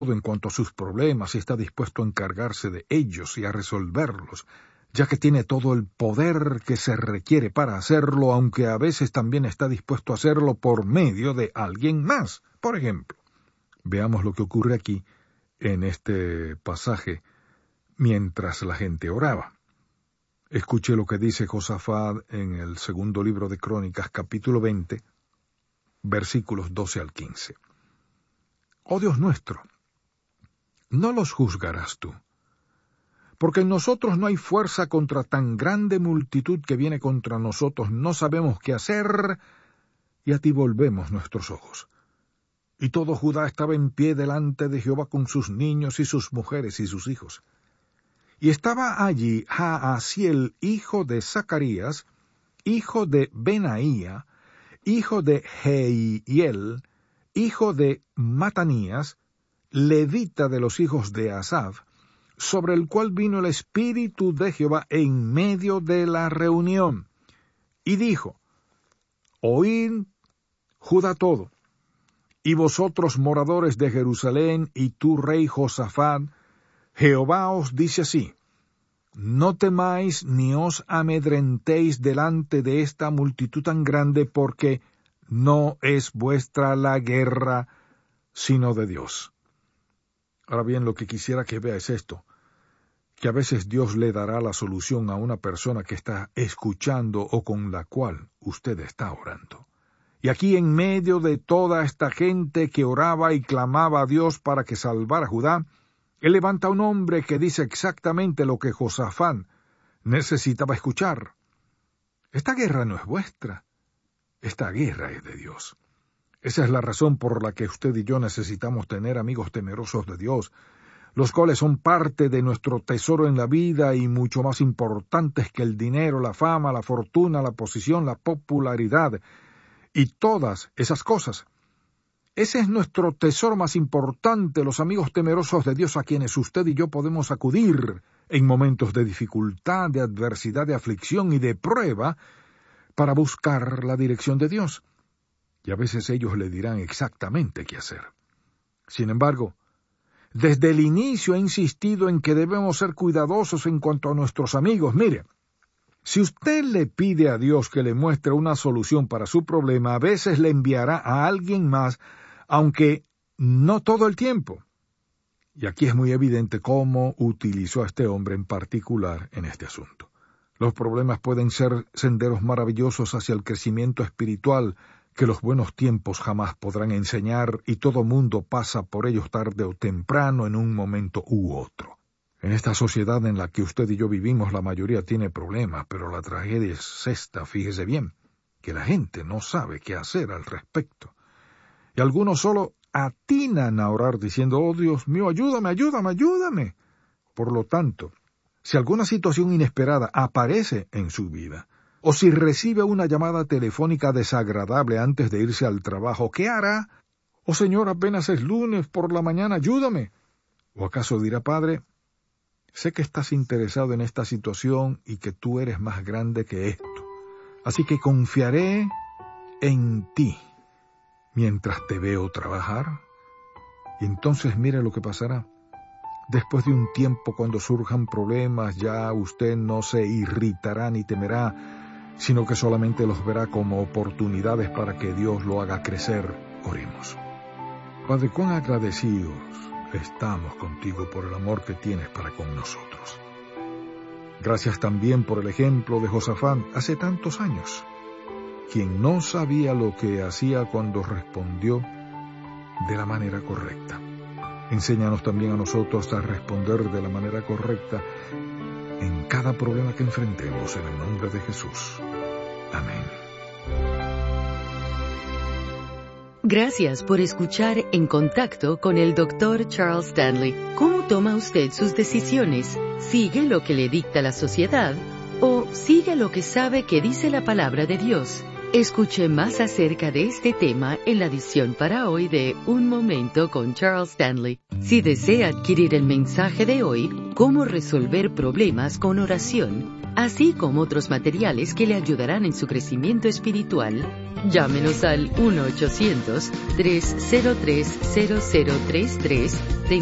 en cuanto a sus problemas y está dispuesto a encargarse de ellos y a resolverlos, ya que tiene todo el poder que se requiere para hacerlo, aunque a veces también está dispuesto a hacerlo por medio de alguien más. Por ejemplo, veamos lo que ocurre aquí en este pasaje mientras la gente oraba. Escuche lo que dice Josafat en el segundo libro de Crónicas, capítulo 20, versículos 12 al 15. Oh Dios nuestro, no los juzgarás tú, porque en nosotros no hay fuerza contra tan grande multitud que viene contra nosotros, no sabemos qué hacer, y a ti volvemos nuestros ojos. Y todo Judá estaba en pie delante de Jehová con sus niños y sus mujeres y sus hijos. Y estaba allí Jaasiel, hijo de Zacarías, hijo de Benaía, hijo de Jehiel, hijo de Matanías, levita de los hijos de Asaf, sobre el cual vino el Espíritu de Jehová en medio de la reunión. Y dijo, oíd, Judá todo, y vosotros moradores de Jerusalén, y tú rey Josafat, Jehová os dice así, no temáis ni os amedrentéis delante de esta multitud tan grande, porque no es vuestra la guerra, sino de Dios. Ahora bien, lo que quisiera que vea es esto, que a veces Dios le dará la solución a una persona que está escuchando o con la cual usted está orando. Y aquí en medio de toda esta gente que oraba y clamaba a Dios para que salvara a Judá, Él levanta a un hombre que dice exactamente lo que Josafat necesitaba escuchar. Esta guerra no es vuestra, esta guerra es de Dios. Esa es la razón por la que usted y yo necesitamos tener amigos temerosos de Dios, los cuales son parte de nuestro tesoro en la vida y mucho más importantes que el dinero, la fama, la fortuna, la posición, la popularidad y todas esas cosas. Ese es nuestro tesoro más importante, los amigos temerosos de Dios a quienes usted y yo podemos acudir en momentos de dificultad, de adversidad, de aflicción y de prueba para buscar la dirección de Dios. Y a veces ellos le dirán exactamente qué hacer. Sin embargo, desde el inicio he insistido en que debemos ser cuidadosos en cuanto a nuestros amigos. Mire, si usted le pide a Dios que le muestre una solución para su problema, a veces le enviará a alguien más, aunque no todo el tiempo. Y aquí es muy evidente cómo utilizó a este hombre en particular en este asunto. Los problemas pueden ser senderos maravillosos hacia el crecimiento espiritual que los buenos tiempos jamás podrán enseñar, y todo mundo pasa por ellos tarde o temprano en un momento u otro. En esta sociedad en la que usted y yo vivimos, la mayoría tiene problemas, pero la tragedia es esta, fíjese bien, que la gente no sabe qué hacer al respecto. Y algunos solo atinan a orar diciendo, oh Dios mío, ayúdame, ayúdame, ayúdame. Por lo tanto, si alguna situación inesperada aparece en su vida, o si recibe una llamada telefónica desagradable antes de irse al trabajo, ¿qué hará? Oh Señor, apenas es lunes por la mañana, ayúdame. ¿O acaso dirá, Padre, sé que estás interesado en esta situación y que tú eres más grande que esto, así que confiaré en ti mientras te veo trabajar? Y entonces mire lo que pasará. Después de un tiempo, cuando surjan problemas, ya usted no se irritará ni temerá, sino que solamente los verá como oportunidades para que Dios lo haga crecer. Oremos. Padre, cuán agradecidos estamos contigo por el amor que tienes para con nosotros. Gracias también por el ejemplo de Josafat hace tantos años, quien no sabía lo que hacía cuando respondió de la manera correcta. Enséñanos también a nosotros a responder de la manera correcta en cada problema que enfrentemos, en el nombre de Jesús. Amén. Gracias por escuchar En Contacto con el Dr. Charles Stanley. ¿Cómo toma usted sus decisiones? ¿Sigue lo que le dicta la sociedad o sigue lo que sabe que dice la palabra de Dios? Escuche más acerca de este tema en la edición para hoy de Un Momento con Charles Stanley. Si desea adquirir el mensaje de hoy, Cómo resolver problemas con oración, así como otros materiales que le ayudarán en su crecimiento espiritual, Llámenos al 1-800-303-0033.